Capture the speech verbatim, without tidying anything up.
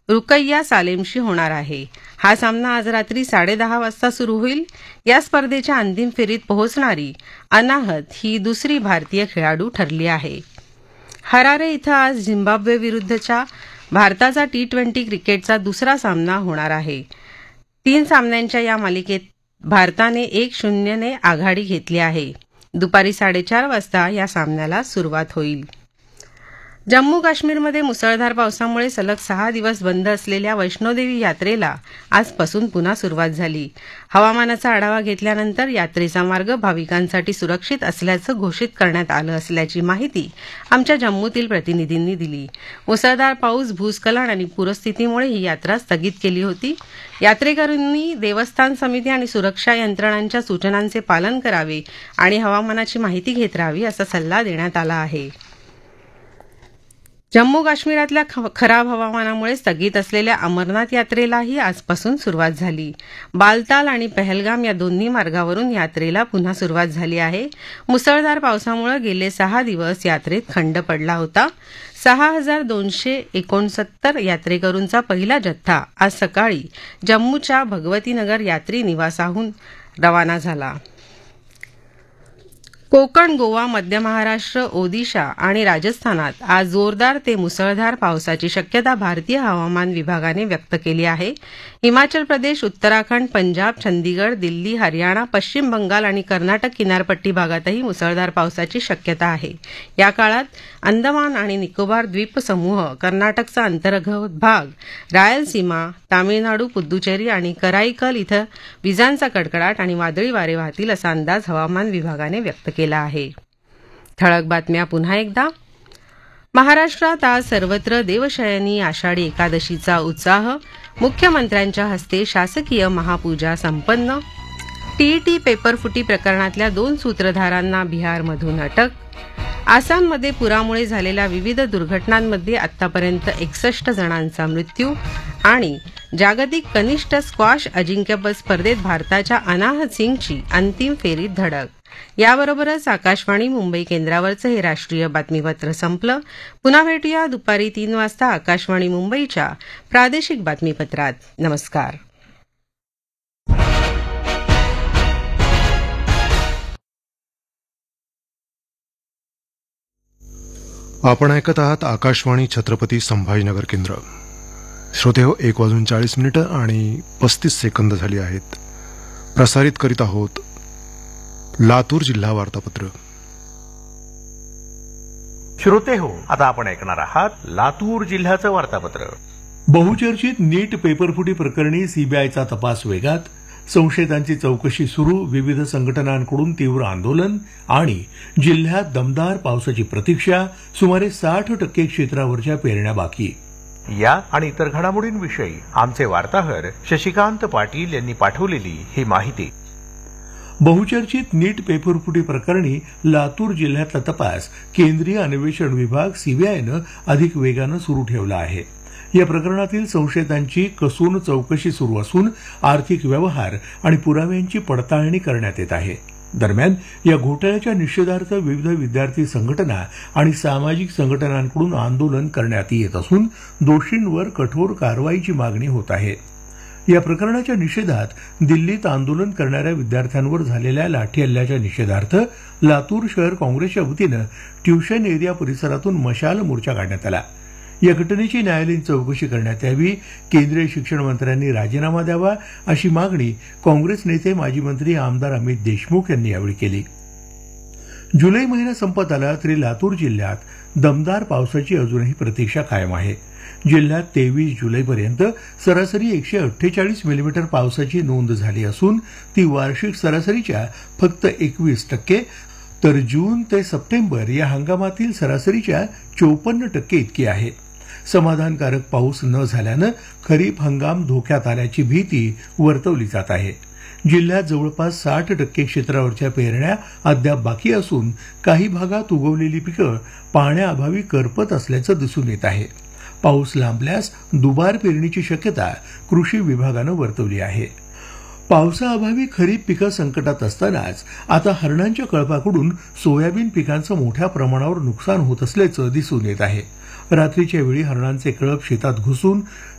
रुकैया सालेमशी होणार आहे. हा सामना आज रात्री साडेदहा वाजता सुरू होईल. या स्पर्धेच्या अंतिम फेरीत पोहोचणारी अनाहत ही दुसरी भारतीय खेळाडू ठरली आहे. हरारे इथं आज झिम्बाब्वे विरुद्धच्या भारताचा टी ट्वेंटी क्रिकेटचा दुसरा सामना होणार आहे. तीन सामन्यांच्या या मालिकेत भारताने एक शून्यने आघाडी घेतली आहे. दुपारी साडेचार वाजता या सामन्याला सुरुवात होईल. जम्मू काश्मीरमध्ये मुसळधार पावसामुळे सलग सहा दिवस बंद असलेल्या वैष्णोदेवी यात्रेला आजपासून पुन्हा सुरुवात झाली. हवामानाचा आढावा घेतल्यानंतर यात्रेचा मार्ग भाविकांसाठी सुरक्षित असल्याचं घोषित करण्यात आलं असल्याची माहिती आमच्या जम्मूतील प्रतिनिधींनी दिली. मुसळधार पाऊस, भूस्खलन आणि पूरस्थितीमुळे ही यात्रा स्थगित केली होती. यात्रेकरूंनी देवस्थान समिती आणि सुरक्षा यंत्रणांच्या सूचनांचे पालन करावे आणि हवामानाची माहिती घेत राहावी असा सल्ला देण्यात आला आहे. जम्मू काश्मीरातल्या खराब हवामानामुळे स्थगित असलेल्या अमरनाथ यात्रेलाही आजपासून सुरुवात झाली. बालताल आणि पहलगाम या दोन्ही मार्गावरून यात्रेला पुन्हा सुरुवात झाली आहे. मुसळधार पावसामुळे गेले सहा दिवस यात्रेत खंड पडला होता. सहा हजार दोनशे एकोणसत्तर यात्रेकरूंचा पहिला जथ्था आज सकाळी जम्मूच्या भगवतीनगर यात्री निवासाहून रवाना झाला. कोकण, गोवा, मध्य महाराष्ट्र, ओदिशा आणि राजस्थानात आज जोरदार ते मुसळधार पावसाची शक्यता भारतीय हवामान विभागाने व्यक्त केली आहे. हिमाचल प्रदेश, उत्तराखंड, पंजाब, चंदीगड, दिल्ली, हरियाणा, पश्चिम बंगाल आणि कर्नाटक किनारपट्टी भागातही मुसळधार पावसाची शक्यता आहे. या काळात अंदमान आणि निकोबार द्वीपसमूह, कर्नाटकचा अंतर्गत भाग, रायलसीमा, तामिळनाडू, पुद्दुचेरी आणि कराईकल इथं विजांचा कडकडाट आणि वादळी वारे वाहतील असा अंदाज हवामान विभागाने व्यक्त केला आहे. ठळक बातम्या पुन्हा एकदा. महाराष्ट्रात आज सर्वत्र देवशयनी आषाढी एकादशीचा उत्साह. मुख्यमंत्र्यांच्या हस्ते शासकीय महापूजा संपन्न. टीईटी पेपरफुटी प्रकरणातल्या दोन सूत्रधारांना बिहारमधून अटक. आसाममध्ये पुरामुळे झालेल्या विविध दुर्घटनांमध्ये आतापर्यंत एकसष्ट जणांचा मृत्यू. आणि जागतिक कनिष्ठ स्क्वॉश अजिंक्यपद स्पर्धेत भारताच्या अनाहत सिंगची अंतिम फेरीत धडक. याबरोबरच आकाशवाणी मुंबई केंद्रावरचं हे राष्ट्रीय बातमीपत्र संपलं. पुन्हा भेटूया दुपारी तीन वाजता आकाशवाणी मुंबईच्या प्रादेशिक बातमीपत्रात. नमस्कार. आपण ऐकत आहात आकाशवाणी छत्रपती संभाजीनगर केंद्र. श्रोते हो, एक वाजून चाळीस मिनिटं आणि पस्तीस सेकंद झाली आहेत. प्रसारित करीत आहोत लातूर जिल्हा वार्तापत्र. श्रोते हो, आता आपण ऐकणार आहात लातूर जिल्ह्याचं वार्तापत्र. बहुचर्चित नीट पेपरफुटी प्रकरणी सीबीआयचा तपास वेगात. संशयितांची चौकशी सुरू. विविध संघटनांकडून तीव्र आंदोलन आणि जिल्ह्यात दमदार पावसाची प्रतीक्षा. सुमारे साठ टक्के क्षेत्रावरच्या पेरण्या बाकी. या आणि इतर घडामोडींविषयी आमचे वार्ताहर शशिकांत पाटील यांनी पाठवलेली ही माहिती. बहुचर्चित नीट पेपरफुटी प्रकरणी लातूर जिल्ह्यातला तपास केंद्रीय अन्वेषण विभाग सीबीआयनं अधिक वेगानं सुरू ठेवला आहे. या प्रकरणातील संशयितांची कसून चौकशी सुरू असून आर्थिक व्यवहार आणि पुराव्यांची पडताळणी करण्यात येत आहे. दरम्यान या घोटाळ्याच्या निषेधार्थ विविध विद्यार्थी संघटना आणि सामाजिक संघटनांकडून आंदोलन करण्यात येत असून दोषींवर कठोर कारवाईची मागणी होत आहे. या प्रकरणाच्या निषेधात दिल्लीत आंदोलन करणाऱ्या विद्यार्थ्यांवर झालेल्या लाठीहल्ल्याच्या निषेधार्थ लातूर शहर काँग्रेसच्या वतीनं ट्युशन एरिया परिसरातून मशाल मोर्चा काढण्यात आला. या घटनेची न्यायालयीन चौकशी करण्यात यावी. केंद्रीय शिक्षण मंत्र्यांनी राजीनामा द्यावा अशी मागणी काँग्रेस नेते माजी मंत्री आमदार अमित देशमुख यांनी यावेळी केली. जुलै महिना संपत आला तरी लातूर जिल्ह्यात दमदार पावसाची अजूनही प्रतीक्षा कायम आहे. जिल्ह्यात तेवीस जुलैपर्यंत सरासरी एकशे अठ्ठेचाळीस मिलीमीटर पावसाची नोंद झाली असून ती वार्षिक सरासरीच्या फक्त एकवीस टक्के तर जून ते सप्टेंबर या हंगामातील सरासरीच्या चोपन्न टक्के इतकी आहे. समाधानकारक पाऊस न झाल्यानं खरीप हंगाम धोक्यात आल्याची भीती वर्तवली जात आहे. जिल्ह्यात जवळपास साठ टक्के क्षेत्रावरच्या पेरण्या अद्याप बाकी असून काही भागात उगवलेली पिकं पाण्याअभावी करपत असल्याचं दिसून येत आहे. पाऊस लांबल्यास दुबार पेरणीची शक्यता कृषी विभागानं वर्तवली आहे. पावसाअभावी खरीप पिकं संकटात असतानाच आता हरणांच्या कळपाकडून सोयाबीन पिकांचं मोठ्या प्रमाणावर नुकसान होत असल्याचं दिसून येत आहे. रात्रीच्या वेळी हरणांचे कळप शेतात घुसून